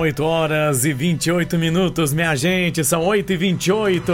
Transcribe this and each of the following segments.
8 horas e 28 minutos, minha gente, são 8h28.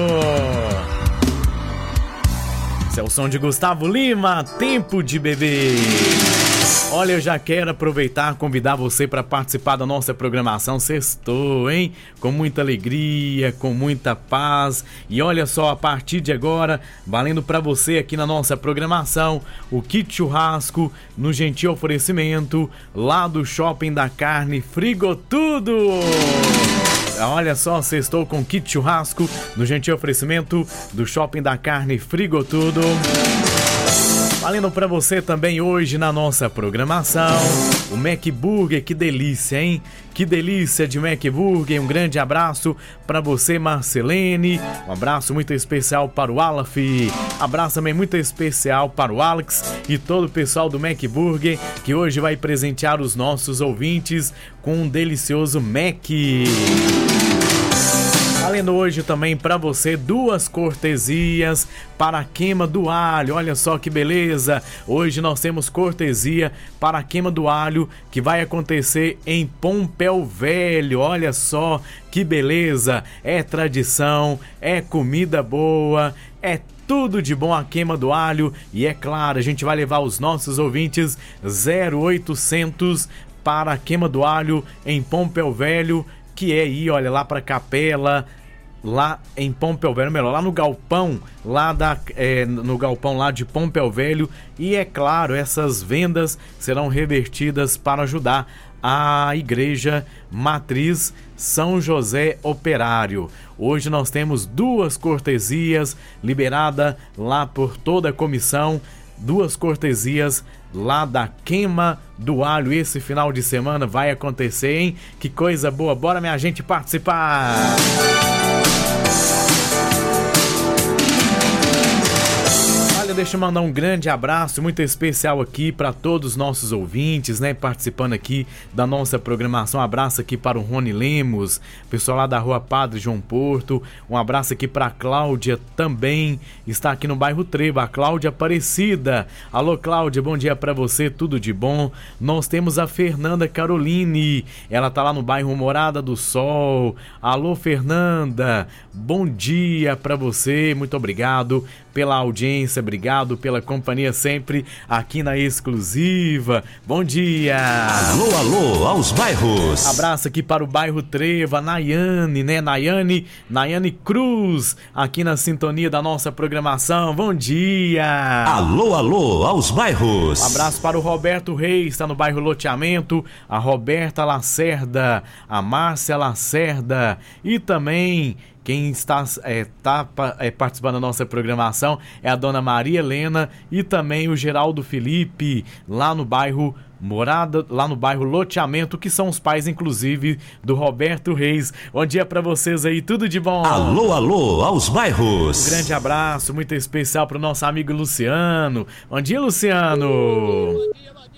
Esse é o som de Gustavo Lima, Tempo de Beber. Olha, eu já quero aproveitar e convidar você para participar da nossa programação Sextou, hein? Com muita alegria, com muita paz. E olha só, a partir de agora, valendo para você aqui na nossa programação, o kit churrasco no gentil oferecimento lá do Shopping da Carne Frigotudo. Olha só, sextou com kit churrasco no gentil oferecimento do Shopping da Carne Frigotudo. Valendo pra você também hoje na nossa programação, o Mac Burger, que delícia, hein? Que delícia de Mac Burger. Um grande abraço pra você, Marcelene. Um abraço muito especial para o Alaf. Abraço também muito especial para o Alex e todo o pessoal do Mac Burger, que hoje vai presentear os nossos ouvintes com um delicioso Mac. Valendo hoje também para você 2 cortesias para a queima do alho. Olha só que beleza! Hoje nós temos cortesia para a queima do alho que vai acontecer em Pompéu Velho. Olha só que beleza! É tradição, é comida boa, é tudo de bom a queima do alho. E é claro, a gente vai levar os nossos ouvintes 0800 para a queima do alho em Pompéu Velho, que é ir, olha, lá para Capela, lá em Pompéu Velho, melhor, lá no galpão, no galpão lá de Pompéu Velho. E é claro, essas vendas serão revertidas para ajudar a Igreja Matriz São José Operário. Hoje nós temos 2 cortesias liberadas lá por toda a comissão, 2 cortesias lá da queima do alho. Esse final de semana vai acontecer, hein? Que coisa boa! Bora, minha gente, participar! Deixa eu mandar um grande abraço muito especial aqui para todos os nossos ouvintes, né, participando aqui da nossa programação. Um abraço aqui para o Rony Lemos, pessoal lá da Rua Padre João Porto. Um abraço aqui para a Cláudia, também está aqui no bairro Trevo, a Cláudia Aparecida. Alô, Cláudia, bom dia para você, tudo de bom. Nós temos a Fernanda Caroline, ela tá lá no bairro Morada do Sol. Alô, Fernanda, bom dia para você, muito obrigado pela audiência, obrigado pela companhia sempre aqui na Exclusiva. Bom dia! Alô, alô, aos bairros! Abraço aqui para o bairro Trevo, a Nayane, né? Nayane Cruz, aqui na sintonia da nossa programação. Bom dia! Alô, alô, aos bairros! Um abraço para o Roberto Reis, está no bairro Loteamento, a Roberta Lacerda, a Márcia Lacerda e também quem está participando da nossa programação é a dona Maria Helena e também o Geraldo Felipe, lá no bairro Morada, lá no bairro Loteamento, que são os pais, inclusive, do Roberto Reis. Bom dia pra vocês aí, tudo de bom? Alô, alô, aos bairros! Um grande abraço, muito especial pro nosso amigo Luciano. Bom dia, Luciano! Bom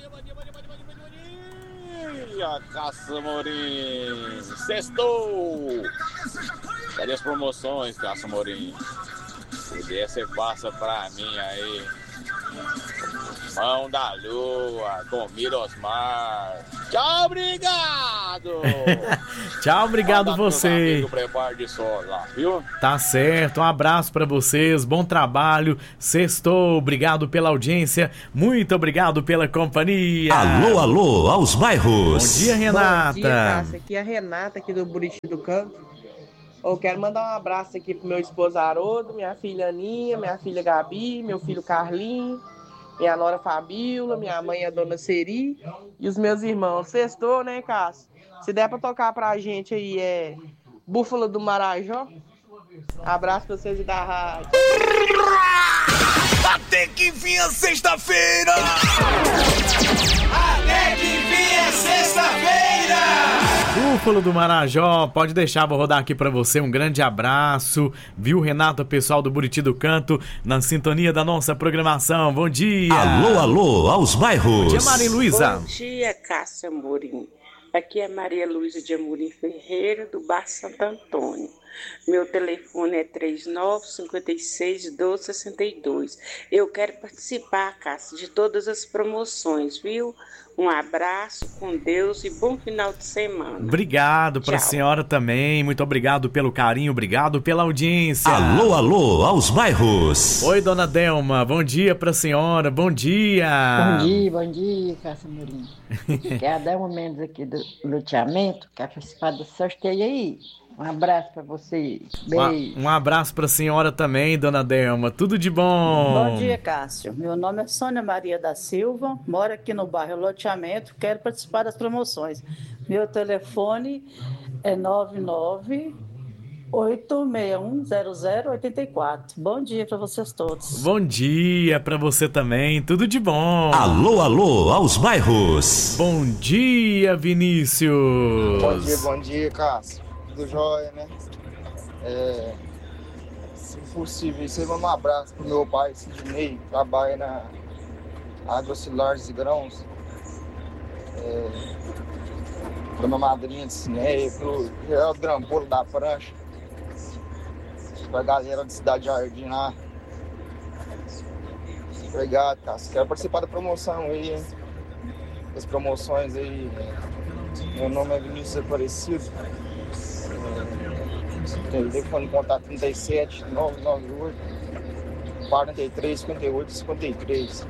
dia, Caça Morim! Sextou! Cadê as promoções, Caça Morim? Se der, você passa pra mim aí. Mão da Lua, comida Osmar. Tchau, obrigado! Tchau, obrigado você. Preparo de sol lá, viu? Tá certo, um abraço pra vocês, bom trabalho, sextou, obrigado pela audiência, muito obrigado pela companhia. Alô, alô, aos bairros. Bom dia, Renata. Bom dia, Cássio. Aqui é a Renata, aqui do Buriti do Canto. Eu quero mandar um abraço aqui pro meu esposo Haroldo, minha filha Aninha, minha filha Gabi, meu filho Carlinho, minha nora Fabíola, minha mãe a dona Seri e os meus irmãos. Sextou, né, Cássio? Se der pra tocar pra gente aí, é Búfalo do Marajó. Abraço pra vocês e da rádio. Até que enfim a sexta-feira! Até que enfim a sexta-feira! Búfalo do Marajó, pode deixar, vou rodar aqui pra você, um grande abraço, viu, Renata, pessoal do Buriti do Canto, na sintonia da nossa programação, bom dia! Alô, alô, aos bairros! Bom dia, Maria Luísa! Bom dia, Cássio Amorim. Aqui é Maria Luísa de Amorim Ferreira, do Bar Santo Antônio. Meu telefone é 3956-1262. Eu quero participar, Cássia, de todas as promoções, viu? Um abraço, com Deus e bom final de semana. Obrigado para a senhora também. Muito obrigado pelo carinho, obrigado pela audiência. Alô, alô, aos bairros. Oi, dona Delma. Bom dia para a senhora. Bom dia. Bom dia, Cássia Morim. É a Delma Mendes aqui do loteamento. Quer participar do sorteio aí? Um abraço para você. Beijo. Um abraço para a senhora também, dona Delma. Tudo de bom. Bom dia, Cássio. Meu nome é Sônia Maria da Silva, moro aqui no bairro Loteamento, quero participar das promoções. Meu telefone é 998610084. Bom dia para vocês todos. Bom dia para você também. Tudo de bom. Alô, alô, aos bairros. Bom dia, Vinícius. Bom dia, Cássio. Tudo jóia, né? Se possível, você manda um abraço pro meu pai, Sidney, trabalha na Agrocilares e Grãos. Pra minha madrinha de Cineia, pro Geraldo Drambolo da Prancha, pra galera de Cidade Jardim lá. Obrigado, Cássio. Quero participar da promoção aí, hein? Das promoções aí. Meu nome é Vinícius Aparecido. Telefone de contato 37 998 43 58 53.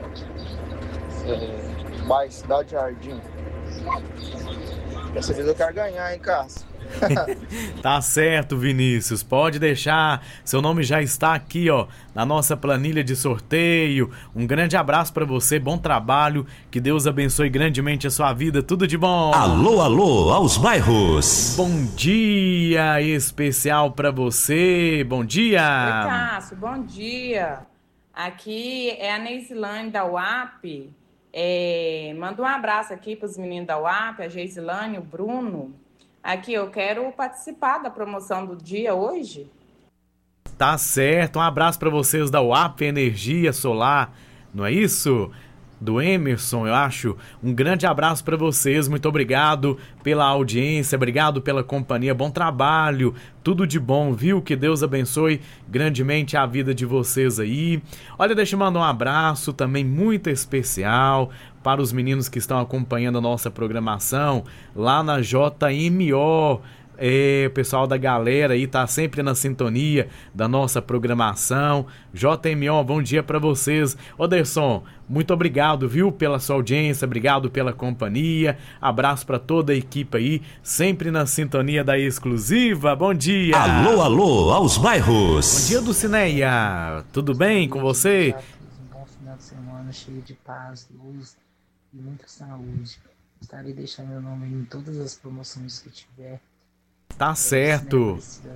Bairro Cidade Jardim. Dessa vez eu quero ganhar, hein, Cássio? Tá certo, Vinícius, pode deixar, seu nome já está aqui, ó, na nossa planilha de sorteio. Um grande abraço pra você, bom trabalho, que Deus abençoe grandemente a sua vida, tudo de bom. Alô, alô, aos bairros. Bom dia especial pra você, bom dia. Oi, Cássio, bom dia. Aqui é a Neisilane da UAP. Manda um abraço aqui pros meninos da UAP, a Geisilane, o Bruno. Aqui, eu quero participar da promoção do dia hoje. Tá certo, um abraço para vocês da UAP Energia Solar, não é isso? Do Emerson, eu acho. Um grande abraço para vocês, muito obrigado pela audiência, obrigado pela companhia, bom trabalho, tudo de bom, viu? Que Deus abençoe grandemente a vida de vocês aí. Olha, deixa eu mandar um abraço também muito especial para os meninos que estão acompanhando a nossa programação lá na JMO. O pessoal da galera aí tá sempre na sintonia da nossa programação. JMO, bom dia para vocês. Oderson, muito obrigado, viu, pela sua audiência, obrigado pela companhia. Abraço para toda a equipe aí, sempre na sintonia da Exclusiva. Bom dia. Alô, alô, aos bairros. Bom dia, Dulcineia. Tudo bem com você? Um bom final de semana cheio de paz, luz e muita saúde. Gostaria de deixar meu nome em todas as promoções que tiver. Tá certo.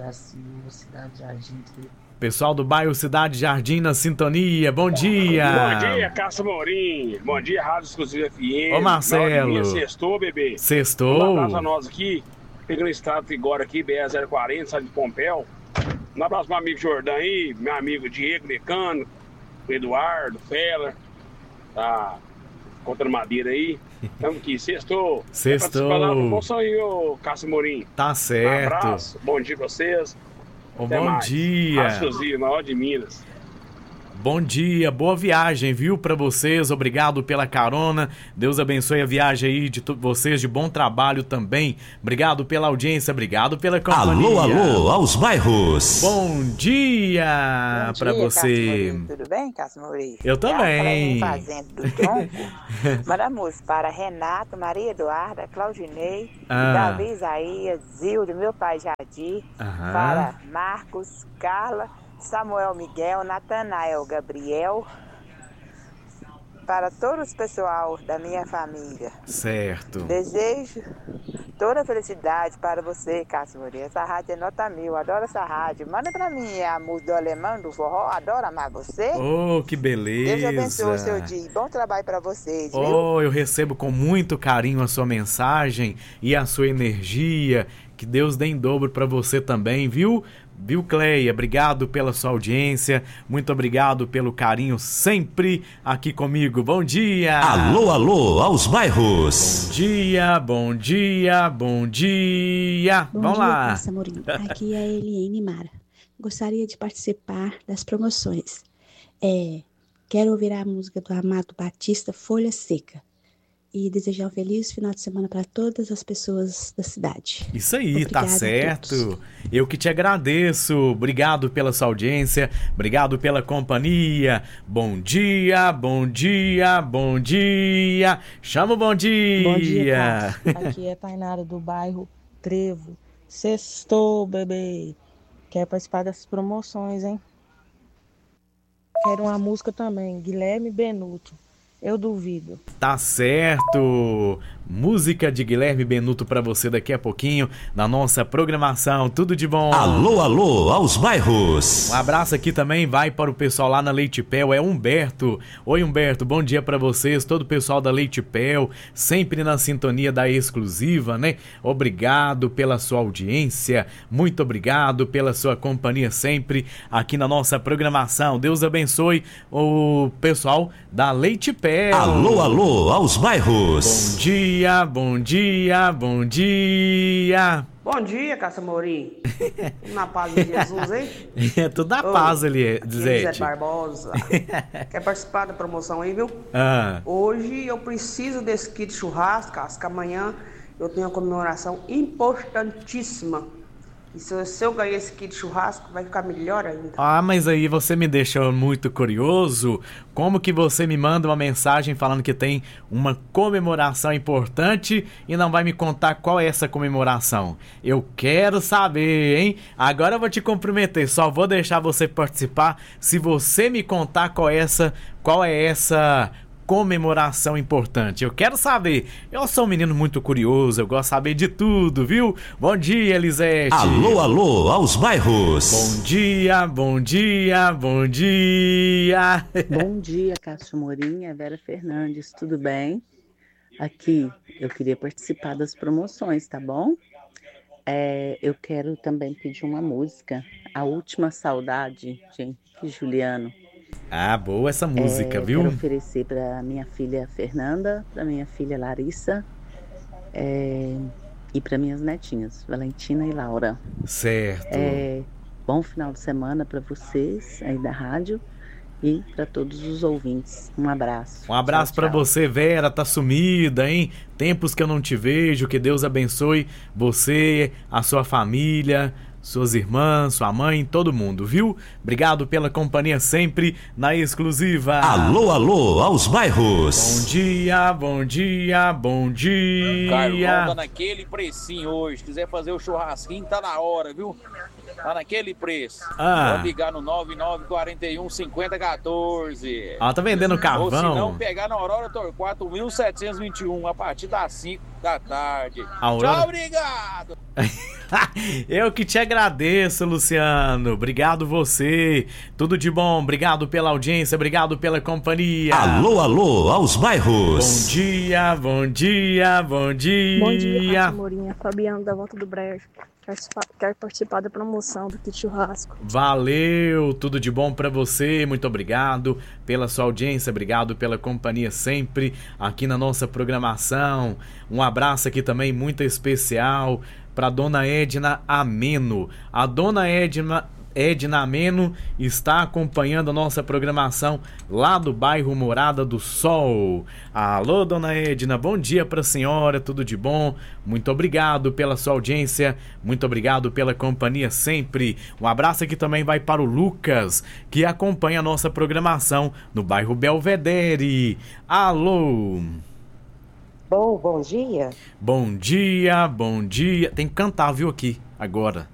Pessoal do bairro Cidade Jardim na sintonia, bom dia. Bom dia, Cássio Morim. Bom dia, Rádio Exclusiva FM. Ô, Marcelo. Sextou, bebê. Sextou. Um abraço a nós aqui, pegando estrada agora aqui, BR-040, sai de Pompéu. Um abraço pro meu amigo Jordão aí, meu amigo Diego Mecânico, o Eduardo, Feller, tá contando madeira aí. Estamos aqui, sextou. Sextou. Participar da promoção aí, ô Cássio Morim. Tá certo. Um abraço, bom dia pra vocês. Bom dia. Exclusivo, maior de Minas. Bom dia, boa viagem, viu, pra vocês, obrigado pela carona, Deus abençoe a viagem aí de vocês, de bom trabalho também, obrigado pela audiência, obrigado pela companhia. Alô, alô, aos bairros. Bom dia pra você. Tudo bem, Cássio Morim? Eu também. Fazendo do tronco. Mandamos para Renato, Maria Eduarda, Claudinei, Davi Isaías, Zildo, meu pai Jadir, para Marcos, Carla, Samuel Miguel, Natanael Gabriel, para todo o pessoal da minha família. Certo. Desejo toda a felicidade para você, Cássio Morim. Essa rádio é nota 1000, adoro essa rádio. Manda pra mim a música do alemão, do forró, adoro amar você. Oh, que beleza. Deus abençoe o seu dia. Bom trabalho para vocês, viu? Oh, eu recebo com muito carinho a sua mensagem e a sua energia. Que Deus dê em dobro para você também, viu? Viu, Cleia? Obrigado pela sua audiência, muito obrigado pelo carinho sempre aqui comigo. Bom dia! Alô, alô, aos bairros! Bom dia, bom dia, bom dia! Vamos lá! Bom dia, Amorim. Aqui é a Eliane Mara. Gostaria de participar das promoções. Quero ouvir a música do Amado Batista, Folha Seca. E desejar um feliz final de semana para todas as pessoas da cidade. Isso aí, Obrigada, tá certo. Eu que te agradeço. Obrigado pela sua audiência, obrigado pela companhia. Bom dia, bom dia, bom dia. Chama o bom dia. Bom dia, Cássio. Aqui é Tainara do bairro Trevo. Sextou, bebê. Quer participar dessas promoções, hein? Quero uma música também, Guilherme Benuto. Eu duvido. Tá certo. Música de Guilherme Benuto pra você daqui a pouquinho na nossa programação. Tudo de bom. Alô, alô, aos bairros. Um abraço aqui também vai para o pessoal lá na Leite Pel, é Humberto. Oi, Humberto, bom dia pra vocês, todo o pessoal da Leite Pel, sempre na sintonia da Exclusiva, né? Obrigado pela sua audiência, muito obrigado pela sua companhia sempre aqui na nossa programação. Deus abençoe o pessoal da Leite Pel. Alô, alô, aos bairros. Bom dia, bom dia, bom dia. Bom dia, Cássio Amorim. Na paz de Jesus, hein? É tudo na paz ali, Zé Barbosa. Quer participar da promoção aí, viu? Hoje eu preciso desse kit churrasco, Cássio, que amanhã eu tenho uma comemoração importantíssima. E se eu ganhar esse kit churrasco, vai ficar melhor ainda. Ah, mas aí você me deixa muito curioso. Como que você me manda uma mensagem falando que tem uma comemoração importante e não vai me contar qual é essa comemoração? Eu quero saber, hein? Agora eu vou te comprometer, só vou deixar você participar se você me contar qual é essa comemoração importante. Eu quero saber. Eu sou um menino muito curioso, eu gosto de saber de tudo, viu? Bom dia, Elisete. Alô, alô, aos bairros. Bom dia, bom dia, bom dia. Bom dia, Cássio Amorim, é Vera Fernandes, tudo bem? Aqui, eu queria participar das promoções, tá bom? Eu quero também pedir uma música, A Última Saudade, de Henrique Juliano. Ah, boa essa música, viu? Quero oferecer para minha filha Fernanda, para minha filha Larissa e para minhas netinhas, Valentina e Laura. Certo. Bom final de semana para vocês aí da rádio e para todos os ouvintes. Um abraço. Um abraço para você, Vera, tá sumida, hein? Tempos que eu não te vejo, que Deus abençoe você, a sua família, suas irmãs, sua mãe, todo mundo, viu? Obrigado pela companhia sempre na Exclusiva. Alô, alô, aos bairros. Bom dia, bom dia, bom dia. Carlão tá naquele precinho hoje. Se quiser fazer o churrasquinho, tá na hora, viu? Tá naquele preço. Pode ligar no 9941 5014. Tá vendendo carvão. Ou se não, pegar na Aurora Torquato 1721 a partir das 5 da tarde. Aurora... Tchau, obrigado. Eu que te agradeço, Luciano. Obrigado você. Tudo de bom. Obrigado pela audiência, obrigado pela companhia. Alô, alô, aos bairros. Bom dia, bom dia, bom dia. Bom dia, Cássio Amorim, Fabiano da Volta do Brejo. Quero participar da promoção do kit churrasco. Valeu, tudo de bom pra você, muito obrigado pela sua audiência, obrigado pela companhia sempre aqui na nossa programação. Um abraço aqui também muito especial pra Dona Edna Ameno. A Dona Edna Ameno está acompanhando a nossa programação lá do bairro Morada do Sol. Alô, Dona Edna, bom dia para a senhora, tudo de bom? Muito obrigado pela sua audiência, muito obrigado pela companhia sempre. Um abraço aqui também vai para o Lucas, que acompanha a nossa programação no bairro Belvedere. Alô! Bom dia. Bom dia, bom dia. Tem que cantar, viu, aqui, agora.